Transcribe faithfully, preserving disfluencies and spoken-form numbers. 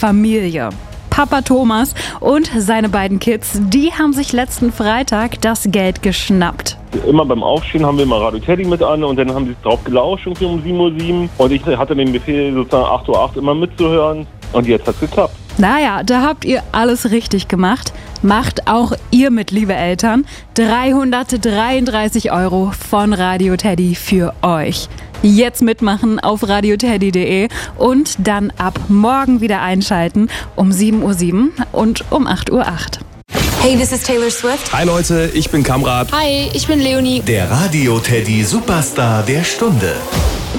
Familie. Papa Thomas und seine beiden Kids, die haben sich letzten Freitag das Geld geschnappt. Immer beim Aufstehen haben wir immer Radio Teddy mit an und dann haben sie drauf gelauscht irgendwie um sieben Uhr sieben und ich hatte den Befehl sozusagen acht Uhr acht immer mitzuhören und jetzt hat's geklappt. Naja, da habt ihr alles richtig gemacht. Macht auch ihr mit, liebe Eltern. dreihundertdreiunddreißig Euro von Radio Teddy für euch. Jetzt mitmachen auf radioteddy punkt de und dann ab morgen wieder einschalten um sieben Uhr sieben und um acht Uhr acht. Hey, this is Taylor Swift. Hi Leute, ich bin Kamrat. Hi, ich bin Leonie. Der Radio Teddy Superstar der Stunde.